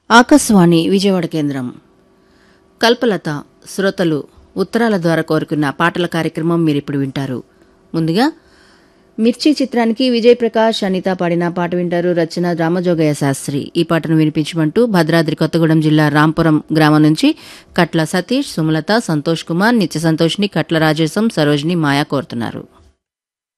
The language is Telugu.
ఆకాశవాణి విజయవాడ కేంద్రం. కల్పలత శ్రోతలు ఉత్తరాల ద్వారా కోరుకున్న పాటల కార్యక్రమం మీరిప్పుడు వింటారు. ముందుగా మిర్చి చిత్రానికి విజయ్ ప్రకాష్, అనిత పాడిన పాట వింటారు. రచన రామజోగయ్య శాస్త్రి. ఈ పాటను వినిపించమంటూ భద్రాద్రి కొత్తగూడెం జిల్లా రాంపురం గ్రామం నుంచి కట్ల సతీష్, సుమలత, సంతోష్ కుమార్, నిత్య సంతోష్ని, కట్ల రాజేశం, సరోజిని, మాయా కోరుతున్నారు.